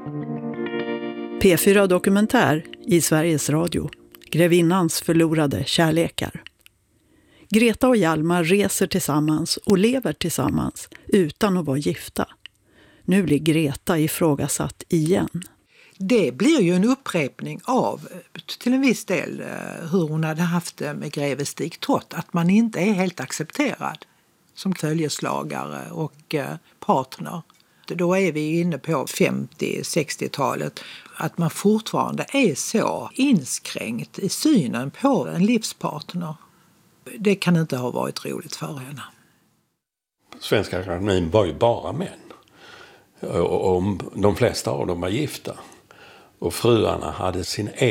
P4 Dokumentär i Sveriges Radio. Grevinnans förlorade kärlekar. Greta och Hjalmar reser tillsammans och lever tillsammans utan att vara gifta. Nu blir Greta ifrågasatt igen. Det blir ju en upprepning av, till en viss del, hur hon hade haft det med greve Stig Tott. Att man inte är helt accepterad som följeslagare och partner. Då är vi inne på 50-60-talet. Att man fortfarande är så inskränkt i synen på en livspartner. Det kan inte ha varit roligt för henne. Svenska Akademin var ju bara män. Och de flesta av dem var gifta. Och fruarna hade sin